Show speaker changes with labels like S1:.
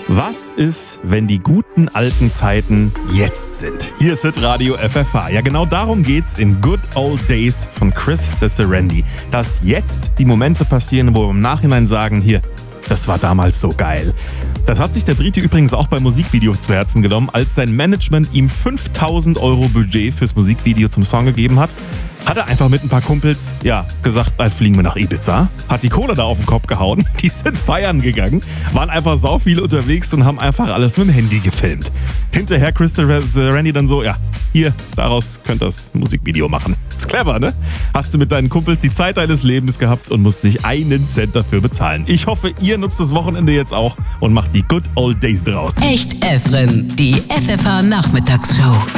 S1: Was ist, wenn die guten alten Zeiten jetzt sind? Hier ist Hitradio FFH. Ja, genau darum geht's in Good Old Days von Chris de Serendy. Dass jetzt die Momente passieren, wo wir im Nachhinein sagen, hier, das war damals so geil. Das hat sich der Brite übrigens auch beim Musikvideo zu Herzen genommen, als sein Management ihm 5.000 € Budget fürs Musikvideo zum Song gegeben hat. Hat er einfach mit ein paar Kumpels, gesagt, dann fliegen wir nach Ibiza. Hat die Kohle da auf den Kopf gehauen. Die sind feiern gegangen, waren einfach sau viel unterwegs und haben einfach alles mit dem Handy gefilmt. Hinterher Chris de Serendy dann so, hier, daraus könnt ihr das Musikvideo machen. Ist clever, ne? Hast du mit deinen Kumpels die Zeit deines Lebens gehabt und musst nicht einen Cent dafür bezahlen. Ich hoffe, ihr nutzt das Wochenende jetzt auch und macht die Good Old Days draus.
S2: Echt Efren, die FFH Nachmittagsshow.